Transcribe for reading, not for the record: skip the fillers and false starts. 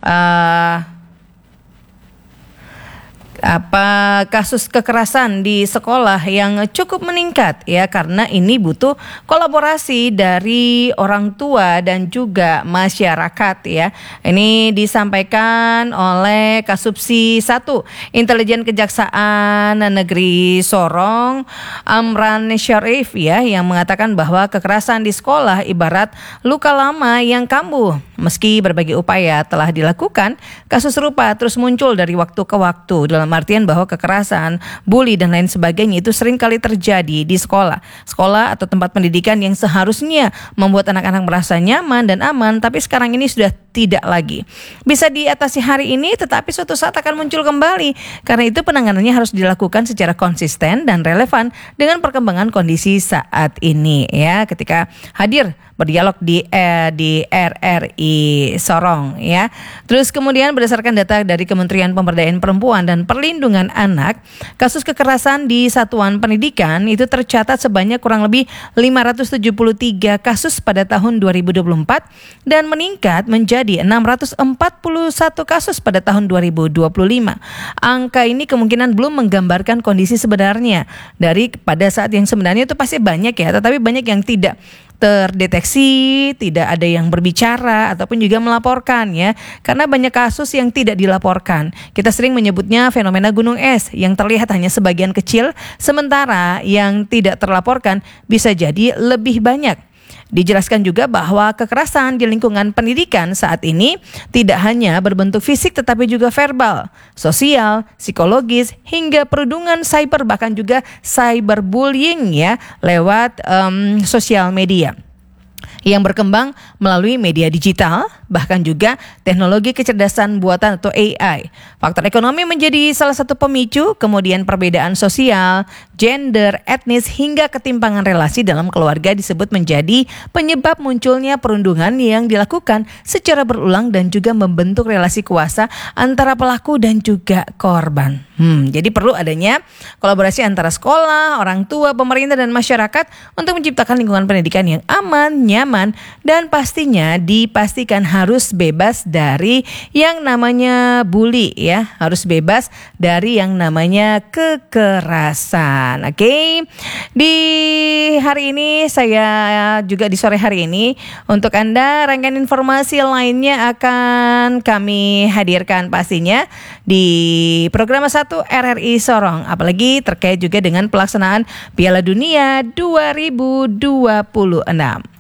kasus kekerasan di sekolah yang cukup meningkat ya, karena ini butuh kolaborasi dari orang tua dan juga masyarakat ya. Ini disampaikan oleh Kasubsi 1 Intelijen Kejaksaan Negeri Sorong, Amran Syarif ya, yang mengatakan bahwa kekerasan di sekolah ibarat luka lama yang kambuh. Meski berbagai upaya telah dilakukan, kasus serupa terus muncul dari waktu ke waktu, dalam artian bahwa kekerasan, bully dan lain sebagainya itu sering kali terjadi di sekolah atau tempat pendidikan yang seharusnya membuat anak-anak merasa nyaman dan aman, tapi sekarang ini sudah tidak lagi. Bisa diatasi hari ini, tetapi suatu saat akan muncul kembali. Karena itu penanganannya harus dilakukan secara konsisten dan relevan dengan perkembangan kondisi saat ini ya. Ketika hadir berdialog di RRI Sorong ya. Terus kemudian berdasarkan data dari Kementerian Pemberdayaan Perempuan dan Perlindungan Anak, kasus kekerasan di satuan pendidikan itu tercatat sebanyak kurang lebih 573 kasus pada tahun 2024 dan meningkat menjadi 641 kasus pada tahun 2025. Angka ini kemungkinan belum menggambarkan kondisi sebenarnya dari pada saat yang sebenarnya itu pasti banyak ya, tetapi banyak yang tidak terdeteksi, tidak ada yang berbicara ataupun juga melaporkan ya, karena banyak kasus yang tidak dilaporkan. Kita sering menyebutnya fenomena gunung es yang terlihat hanya sebagian kecil, sementara yang tidak terlaporkan bisa jadi lebih banyak. Dijelaskan juga bahwa kekerasan di lingkungan pendidikan saat ini tidak hanya berbentuk fisik tetapi juga verbal, sosial, psikologis, hingga perundungan cyber, bahkan juga cyberbullying ya lewat sosial media yang berkembang melalui media digital, bahkan juga teknologi kecerdasan buatan atau AI. Faktor ekonomi menjadi salah satu pemicu, kemudian perbedaan sosial, gender, etnis, hingga ketimpangan relasi dalam keluarga disebut menjadi penyebab munculnya perundungan yang dilakukan secara berulang dan juga membentuk relasi kuasa antara pelaku dan juga korban. Jadi perlu adanya kolaborasi antara sekolah, orang tua, pemerintah, dan masyarakat untuk menciptakan lingkungan pendidikan yang aman, nyaman, dan pastinya dipastikan harus bebas dari yang namanya bully ya, harus bebas dari yang namanya kekerasan. Oke. Di hari ini saya juga di sore hari ini untuk Anda rangkaian informasi lainnya akan kami hadirkan pastinya di program 1 RRI Sorong, apalagi terkait juga dengan pelaksanaan Piala Dunia 2026.